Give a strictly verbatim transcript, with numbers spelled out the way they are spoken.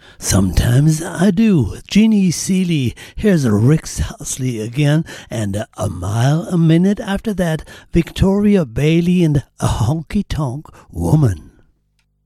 Sometimes I do. Jeannie Seely. Here's Rick Astley again, and uh, a mile a minute after that, Victoria Bailey and a honky tonk woman.